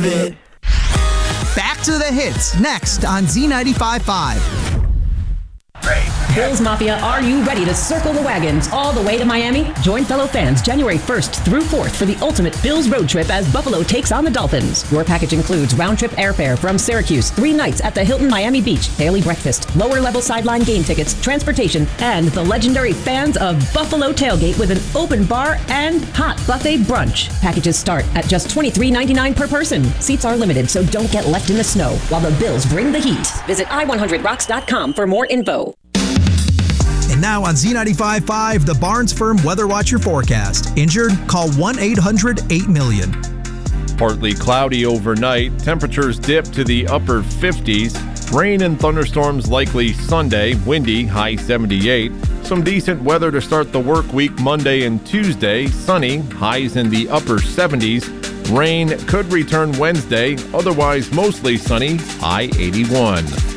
of it. Back to the hits next on Z95.5. Bills Mafia, are you ready to circle the wagons all the way to Miami? Join fellow fans January 1st through 4th for the ultimate Bills road trip as Buffalo takes on the Dolphins. Your package includes round-trip airfare from Syracuse, 3 nights at the Hilton Miami Beach, daily breakfast, lower-level sideline game tickets, transportation, and the legendary Fans of Buffalo tailgate with an open bar and hot buffet brunch. Packages start at just $23.99 per person. Seats are limited, so don't get left in the snow while the Bills bring the heat. Visit i100rocks.com for more info. And now on Z95.5, the Barnes Firm Weather Watcher forecast. Injured? Call 1-800-8-million. Partly cloudy overnight. Temperatures dip to the upper 50s. Rain and thunderstorms likely Sunday. Windy, high 78. Some decent weather to start the work week Monday and Tuesday. Sunny, highs in the upper 70s. Rain could return Wednesday. Otherwise, mostly sunny, high 81.